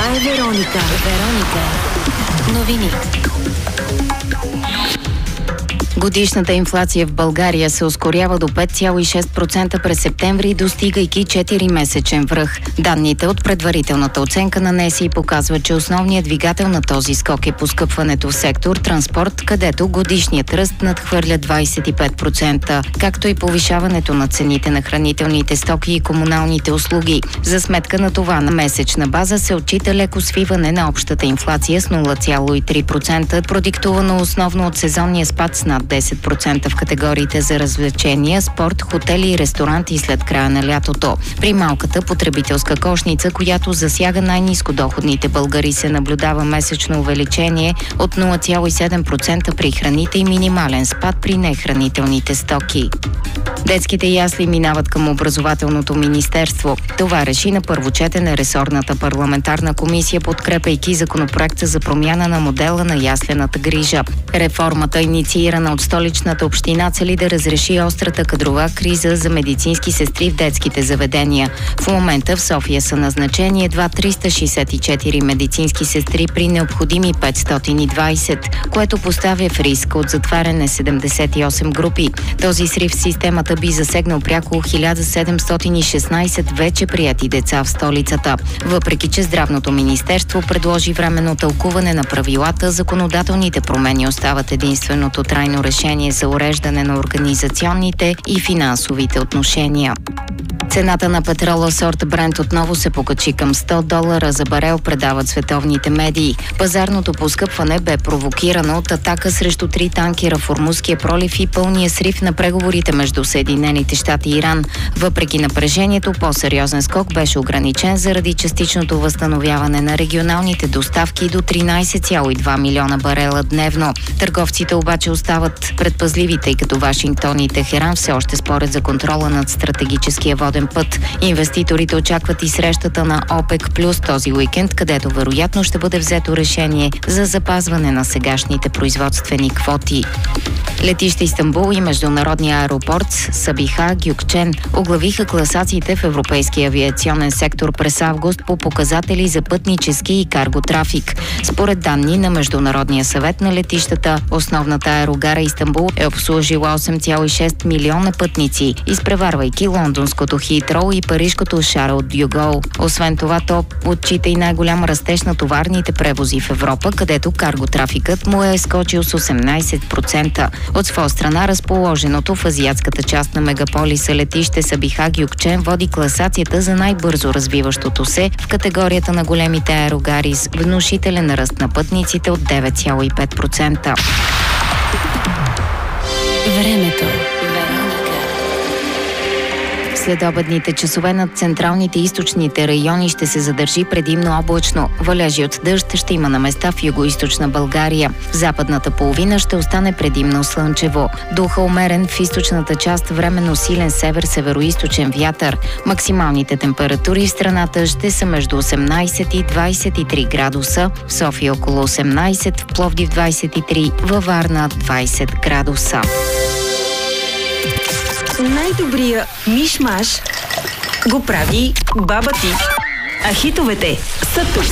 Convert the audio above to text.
е Вероника. Новини. Годишната инфлация в България се ускорява до 5,6% през септември, достигайки 4-месечен връх. Данните от предварителната оценка на НСИ показват, че основният двигател на този скок е поскъпването в сектор транспорт, където годишният ръст надхвърля 25%, както и повишаването на цените на хранителните стоки и комуналните услуги. За сметка на това на месечна база се отчита леко свиване на общата инфлация с 0,3%, продиктувано основно от сезонния спад с над 10% в категориите за развлечения, спорт, хотели и ресторанти след края на лятото. При малката потребителска кошница, която засяга най-нискодоходните българи, се наблюдава месечно увеличение от 0,7% при храните и минимален спад при нехранителните стоки. Детските ясли минават към образователното министерство. Това реши на първо четене ресорната парламентарна комисия, подкрепяйки законопроекта за промяна на модела на яслената грижа. Реформата, инициирана от Столичната община, цели да разреши острата кадрова криза за медицински сестри в детските заведения. В момента в София са назначени едва 364 медицински сестри при необходими 520, което поставя в риск от затваряне 78 групи. Този срив в системата би засегнал пряко 1716 вече прияти деца в столицата. Въпреки че Здравното министерство предложи временно тълкуване на правилата, законодателните промени остават единственото трайно решение за уреждане на организационните и финансовите отношения. Цената на петрола сорт Брент отново се покачи към $100 за барел, предават световните медии. Пазарното поскъпване бе провокирано от атака срещу 3 танкера в Ормузския пролив и пълния срив на преговорите между Съединените щати и Иран. Въпреки напрежението, по-сериозен скок беше ограничен заради частичното възстановяване на регионалните доставки до 13,2 милиона барела дневно. Търговците обаче остават предпазливи, тъй като Вашингтон и Техеран все още спорят за контрола над стратегическия воден път. Инвеститорите очакват и срещата на ОПЕК плюс този уикенд, където вероятно ще бъде взето решение за запазване на сегашните производствени квоти. Летище Истанбул и международния аеропорт Сабиха Гюкчен оглавиха класациите в европейския авиационен сектор през август по показатели за пътнически и карго трафик. Според данни на Международния съвет на летищата, основната аерогара Истанбул е обслужила 8,6 милиона пътници, изпреварвайки лондонското Хитроу и парижкото Шарл дю Гол. Освен това, то отчита и най-голям растеж на товарните превози в Европа, където карго трафикът му е скочил с 18%. От своя страна, разположеното в азиатската част на мегаполиса летище Сабиха Гюкчен води класацията за най-бързо развиващото се в категорията на големите аерогари с внушителен ръст на пътниците от 9,5%. Времето. Следобедните часове над централните и източните райони ще се задържи предимно облачно. Валежи от дъжд ще има на места в югоизточна България. В западната половина ще остане предимно слънчево. Духа умерен в източната част, временно силен север-североизточен вятър. Максималните температури в страната ще са между 18 и 23 градуса. В София около 18, в Пловдив 23, във Варна 20 градуса. Най-добрия миш-маш го прави баба ти. А хитовете са тук.